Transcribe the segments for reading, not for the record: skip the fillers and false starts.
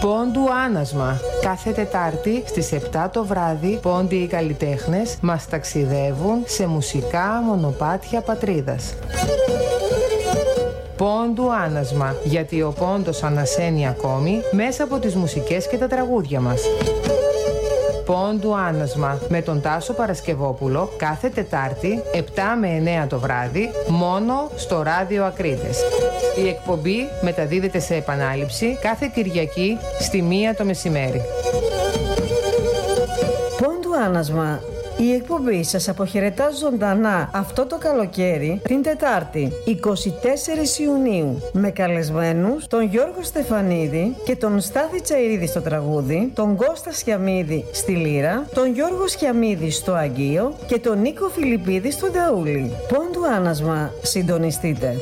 Πόντου Άνασμα. Κάθε Τετάρτη στις 7 το βράδυ, πόντιοι οι καλλιτέχνες μας ταξιδεύουν σε μουσικά μονοπάτια πατρίδας. Πόντου Άνασμα, γιατί ο πόντος ανασένει ακόμη μέσα από τις μουσικές και τα τραγούδια μας. Πόντου Άνασμα με τον Τάσο Παρασκευόπουλο κάθε Τετάρτη 7 με 9 το βράδυ μόνο στο Ράδιο Ακρίτες. Η εκπομπή μεταδίδεται σε επανάληψη κάθε Κυριακή στη 1 το μεσημέρι. Πόντου Άνασμα. Η εκπομπή σας αποχαιρετά ζωντανά αυτό το καλοκαίρι την Τετάρτη 24 Ιουνίου με καλεσμένους τον Γιώργο Στεφανίδη και τον Στάθη Τσαηρίδη στο τραγούδι, τον Κώστα Σιαμίδη στη λύρα, τον Γιώργο Σιαμίδη στο αγγείο και τον Νίκο Φιλιππίδη στο νταούλι. Πόντου Άνασμα, συντονιστείτε.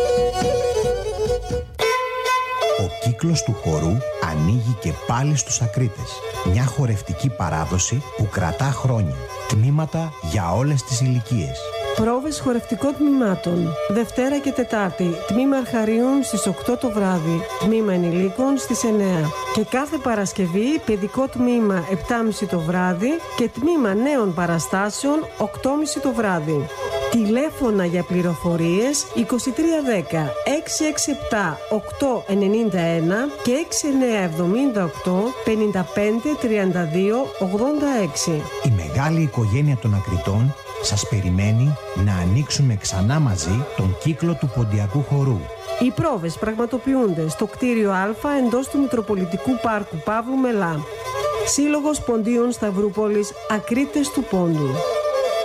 Ο κύκλος του χορού ανοίγει και πάλι στους Ακρίτες. Μια χορευτική παράδοση που κρατά χρόνια. Τμήματα για όλες τις ηλικίες. Πρόβες χορευτικών τμήματων. Δευτέρα και Τετάρτη. Τμήμα Αρχαρίων στις 8 το βράδυ. Τμήμα Ενηλίκων στις 9. Και κάθε Παρασκευή παιδικό τμήμα 7.30 το βράδυ και τμήμα νέων παραστάσεων 8.30 το βράδυ. Τηλέφωνα για πληροφορίες 2310 667 891 και 6978 55 32 86. Η μεγάλη οικογένεια των Ακριτών σας περιμένει να ανοίξουμε ξανά μαζί τον κύκλο του ποντιακού χορού. Οι πρόβες πραγματοποιούνται στο κτίριο Α εντός του Μητροπολιτικού Πάρκου Παύλου Μελά. Σύλλογος Ποντίων Σταυρούπολης Ακρίτες του Πόντου.